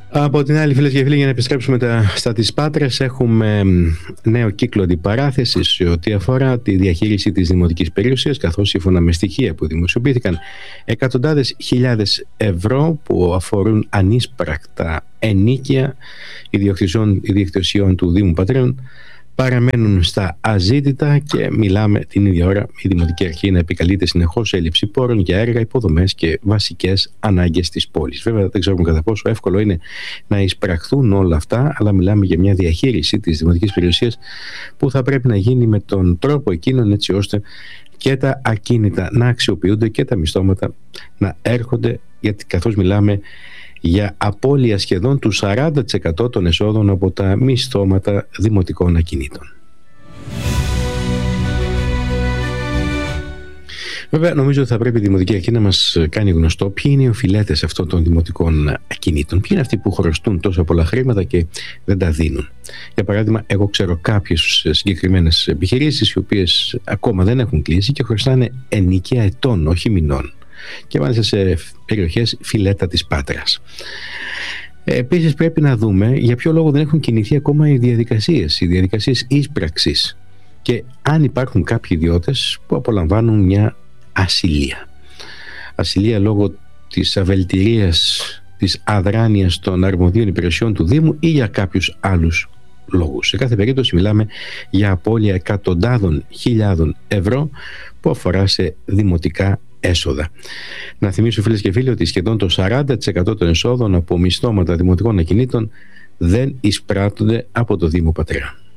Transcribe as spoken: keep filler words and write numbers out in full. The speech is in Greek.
Από την άλλη, φίλες και φίλοι, για να επιστρέψουμε τα, στα της Πάτρας, έχουμε νέο κύκλο αντιπαράθεσης σε ό,τι αφορά τη διαχείριση της δημοτικής περιουσίας, καθώς σύμφωνα με στοιχεία που δημοσιοποιήθηκαν, εκατοντάδες χιλιάδες ευρώ που αφορούν ανίσπρακτα ενίκια ιδιοκτησιών του Δήμου Πατρών παραμένουν στα αζήτητα και μιλάμε την ίδια ώρα η Δημοτική Αρχή να επικαλείται συνεχώς έλλειψη πόρων για έργα, υποδομές και βασικές ανάγκες της πόλης. Βέβαια δεν ξέρουμε κατά πόσο εύκολο είναι να εισπραχθούν όλα αυτά, αλλά μιλάμε για μια διαχείριση της δημοτικής περιουσίας που θα πρέπει να γίνει με τον τρόπο εκείνον, έτσι ώστε και τα ακίνητα να αξιοποιούνται και τα μισθώματα να έρχονται, γιατί καθώς μιλάμε για απώλεια σχεδόν του σαράντα τοις εκατό των εσόδων από τα μισθώματα δημοτικών ακινήτων. Βέβαια, νομίζω ότι θα πρέπει η Δημοτική Αρχή να μας κάνει γνωστό ποιοι είναι οι οφειλέτες αυτών των δημοτικών ακινήτων, ποιοι είναι αυτοί που χρωστούν τόσα πολλά χρήματα και δεν τα δίνουν. Για παράδειγμα, εγώ ξέρω κάποιες συγκεκριμένες επιχειρήσεις οι οποίες ακόμα δεν έχουν κλείσει και χρωστάνε ενοικία ετών, όχι μηνών, και μάλιστα σε περιοχές φιλέτα της Πάτρας. Επίσης πρέπει να δούμε για ποιο λόγο δεν έχουν κινηθεί ακόμα οι διαδικασίες, οι διαδικασίες ίσπραξης, και αν υπάρχουν κάποιοι ιδιώτες που απολαμβάνουν μια ασυλία. Ασυλία λόγω της αβελτηρίας, της αδράνειας των αρμοδίων υπηρεσιών του Δήμου ή για κάποιους άλλους λόγους. Σε κάθε περίπτωση μιλάμε για απώλεια εκατοντάδων χιλιάδων ευρώ που αφορά σε δημοτικά έσοδα. Να θυμίσω, φίλες και φίλοι, ότι σχεδόν το σαράντα τοις εκατό των εσόδων από μισθώματα δημοτικών ακινήτων δεν εισπράττονται από το Δήμο Πατρέα.